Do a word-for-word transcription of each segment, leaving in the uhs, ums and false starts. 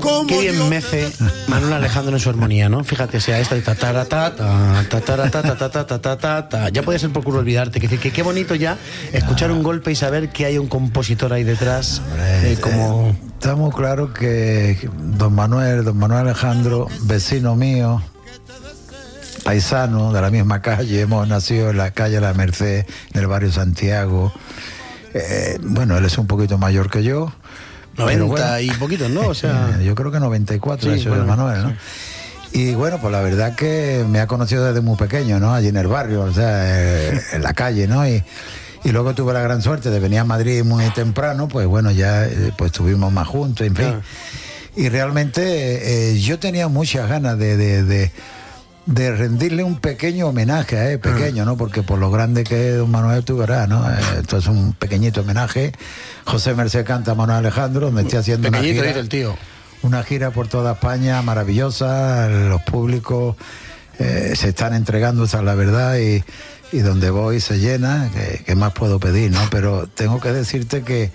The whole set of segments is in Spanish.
Qué bien mece Manuel Alejandro en su armonía, ¿no? Fíjate, sea esta de ta ta ta ta ta ta ta ta ta ta ta ta. Ya puede ser por culo olvidarte. Que, que qué bonito ya escuchar un golpe y saber que hay un compositor ahí detrás. Eh, como... eh, estamos claros que don Manuel, don Manuel Alejandro, vecino mío, paisano de la misma calle, hemos nacido en la calle La Merced, en el barrio Santiago. Eh, bueno, él es un poquito mayor que yo. noventa bueno, y poquitos, ¿no? O sea, eh, yo creo que noventa y cuatro, sí, eso bueno, de Manuel, ¿no? Sí. Y bueno, pues la verdad que me ha conocido desde muy pequeño, ¿no? Allí en el barrio, o sea, eh, en la calle, ¿no? Y, y luego tuve la gran suerte de venir a Madrid muy temprano, pues bueno, ya eh, pues estuvimos más juntos, en fin. Ah. Y realmente eh, yo tenía muchas ganas de... de, de de rendirle un pequeño homenaje a él, pequeño, ¿no? Porque por lo grande que es don Manuel, tú verás, ¿no? Esto es un pequeñito homenaje. José Merced canta a Manuel Alejandro, donde estoy haciendo pequeñito, una gira, dice el tío. una gira por toda España maravillosa, los públicos eh, se están entregando, esa es la verdad, y, y donde voy se llena, que, que más puedo pedir, ¿no? Pero tengo que decirte que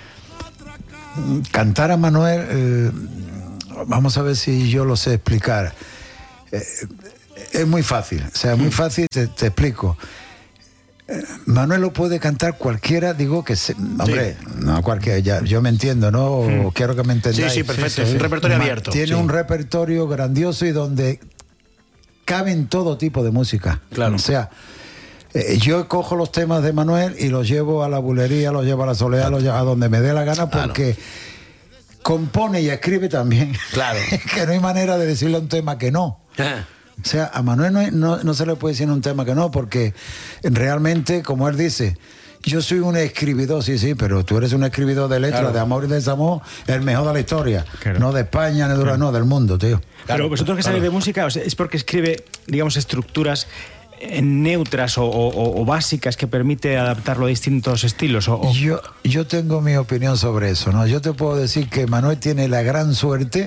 cantar a Manuel, eh, vamos a ver si yo lo sé explicar. Eh, Es muy fácil, o sea, muy fácil, te, te explico. Manuel lo puede cantar cualquiera, digo que se, hombre, sí. no cualquiera, ya, yo me entiendo, ¿no? O mm. quiero que me entendáis. Sí, sí, perfecto, sí, sí, un sí. repertorio Ma, abierto. Tiene sí. un repertorio grandioso y donde caben todo tipo de música. Claro. O sea, eh, yo cojo los temas de Manuel y los llevo a la bulería, los llevo a la soledad, claro. los llevo a donde me dé la gana, porque claro. compone y escribe también. Claro. Que no hay manera de decirle a un tema que no. Ah. O sea, a Manuel no, no, no se le puede decir un tema que no, porque realmente, como él dice, yo soy un escribidor, sí, sí, pero tú eres un escribidor de letras, claro. de amor y desamor, el mejor de la historia. Claro. No de España, ni de claro. no, del mundo, tío. Claro, pero vosotros que sabéis claro. de música, o sea, es porque escribe, digamos, estructuras neutras o, o, o básicas que permite adaptarlo a distintos estilos. O, o... Yo, yo tengo mi opinión sobre eso, ¿no? Yo te puedo decir que Manuel tiene la gran suerte,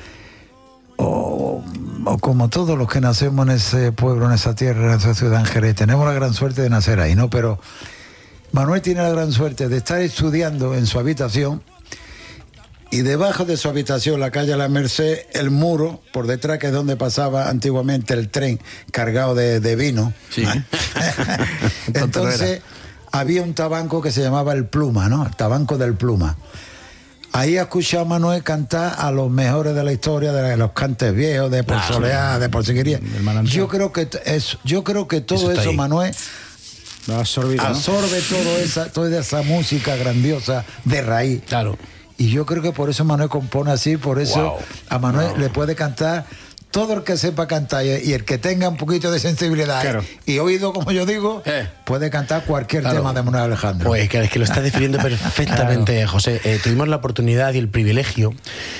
o, o como todos los que nacemos en ese pueblo, en esa tierra, en esa ciudad, en Jerez, tenemos la gran suerte de nacer ahí, ¿no? Pero Manuel tiene la gran suerte de estar estudiando en su habitación y debajo de su habitación, la calle La Merced, el muro, por detrás, que es donde pasaba antiguamente el tren cargado de, de vino. Sí. Entonces, había un tabanco que se llamaba El Pluma, ¿no? El tabanco del Pluma. Ahí ha escuchado a Manuel cantar a los mejores de la historia, de los cantes viejos, de Por claro. Soleá, de Por Seguiría. Yo creo que eso, yo creo que todo eso, eso Manuel lo absorbido, absorbe ¿no? todo esa, toda esa música grandiosa de raíz. Claro. Y yo creo que por eso Manuel compone así, por eso wow. a Manuel wow. le puede cantar todo el que sepa cantar y el que tenga un poquito de sensibilidad claro. y oído, como yo digo, eh. puede cantar cualquier claro. tema de Manuel Alejandro. Pues claro, es que lo está definiendo perfectamente, claro. José. Eh, tuvimos la oportunidad y el privilegio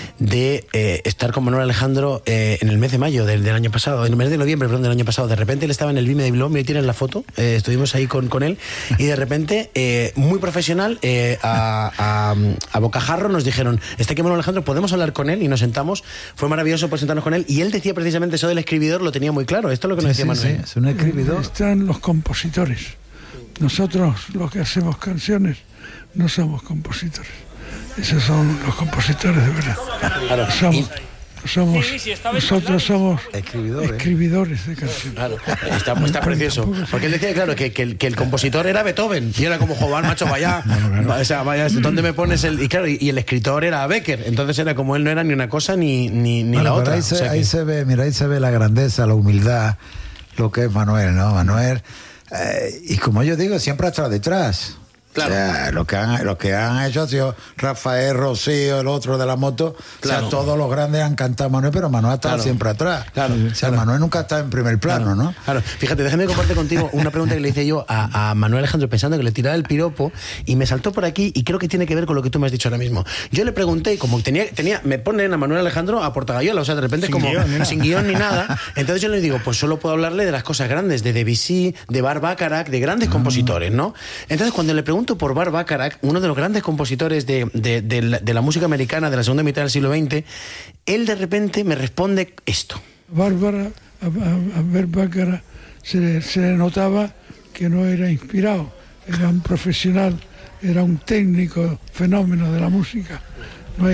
de eh, estar con Manuel Alejandro eh, en el mes de mayo del, del año pasado, en el mes de noviembre, perdón, del año pasado. De repente él estaba en el Vime de Bilbao, ahí tienen la foto, eh, estuvimos ahí con, con él, y de repente, eh, muy profesional, eh, a, a, a bocajarro nos dijeron, está aquí Manuel Alejandro, ¿podemos hablar con él? Y nos sentamos, fue maravilloso pues sentarnos con él, y él decía precisamente eso del escribidor, lo tenía muy claro. Esto es lo que nos sí, decía sí, Manuel. Sí, es un escribidor. Están los compositores. Nosotros, los que hacemos canciones, no somos compositores. Esos son los compositores de verdad. Claro. Somos, y... somos, nosotros somos escribidores, escribidores de canciones. Claro, está, está precioso. Porque él decía, claro, que, que, el, que el compositor era Beethoven. Y era como, joder, macho, vaya. No, no, no. O sea, vaya, ¿dónde me pones el...? Y claro, y, y el escritor era Becker. Entonces era como él no era ni una cosa ni, ni, ni bueno, la otra. Ahí, se, o sea ahí que... se ve, mira, ahí se ve la grandeza, la humildad, lo que es Manuel, ¿no? Manuel, eh, y como yo digo, siempre ha estado detrás. Claro. O sea, lo que han, lo que han hecho ha sido Rafael, Rocío, el otro de la moto. Claro. O sea, todos los grandes han cantado a Manuel, pero Manuel ha estado claro. siempre atrás. Claro. O sea, claro. Manuel nunca ha estado en primer plano, claro. ¿no? Claro. Fíjate, déjame compartir contigo una pregunta que le hice yo a, a Manuel Alejandro pensando que le tiraba el piropo y me saltó por aquí y creo que tiene que ver con lo que tú me has dicho ahora mismo. Yo le pregunté, como tenía, tenía me ponen a Manuel Alejandro a Portagayola, o sea, de repente sin como guión, sin guión ni nada. Entonces yo le digo, pues solo puedo hablarle de las cosas grandes, de Debussy, de Bart Bacharach, de grandes ah. compositores, ¿no? Entonces cuando le pregunto por Bart Bacharach, uno de los grandes compositores de, de, de, la, de la música americana de la segunda mitad del siglo veinte, él de repente me responde esto. Bárbara, a, a, a Bart Bacharach se, se le notaba que no era inspirado, era un profesional, era un técnico fenómeno de la música. No hay,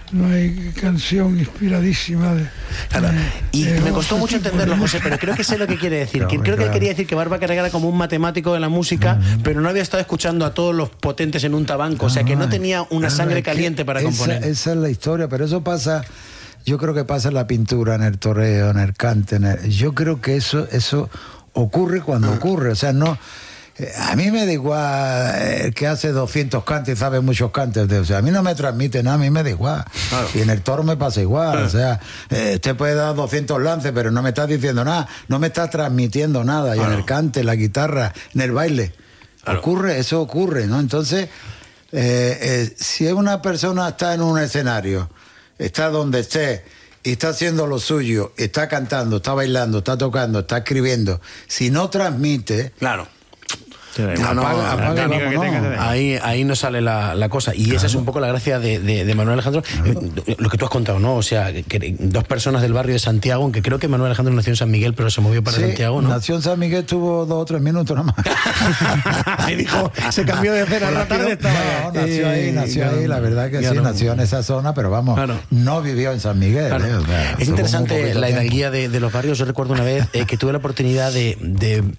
no hay canción inspiradísima de... Claro. de- Y de me costó otro mucho tipo entenderlo, de José, música. pero creo que sé lo que quiere decir. Claro, Que creo que él claro. quería decir que Barba Carrera era como un matemático de la música, pero no había estado escuchando a todos los potentes en un tabanco, o sea que no tenía una Ah, sangre es que caliente para esa, componer. Esa es la historia, pero eso pasa, yo creo que pasa en la pintura, en el toreo, en el cante. En el- yo creo que eso, eso ocurre cuando ocurre, o sea, no... eh, A mí me da igual el que hace doscientos cantes y sabe muchos cantes. O sea, a mí no me transmite nada, a mí me da igual. Claro. Y en el toro me pasa igual. O sea, eh, usted puede dar doscientos lances, pero no me está diciendo nada, no me está transmitiendo nada. Y en Claro. el cante, en la guitarra, en el baile, Claro. ocurre, eso ocurre, ¿no? Entonces, eh, eh, si una persona está en un escenario, está donde esté, y está haciendo lo suyo, está cantando, está bailando, está tocando, está escribiendo, si no transmite, Claro. apaga, No, no, apaga y técnica que vámonos. tenga que tener. Ahí, ahí no sale la, la cosa. Y esa es un poco la gracia de, de, de Manuel Alejandro. Eh, Lo que tú has contado, ¿no? O sea, que, que dos personas del barrio de Santiago, aunque creo que Manuel Alejandro nació en San Miguel, pero se movió para Sí, Santiago, ¿no? nació en San Miguel, tuvo dos o tres minutos nada más. Y dijo, se cambió de cena rápido. No, nació ahí, Eh, nació claro, ahí, la verdad que claro. sí, nació en esa zona, pero vamos, Claro. no vivió en San Miguel. Claro. eh, o sea, Es tuvo muy interesante poquito la tiempo. hidalguía de, de los barrios. Yo recuerdo una vez eh, que tuve la oportunidad de, de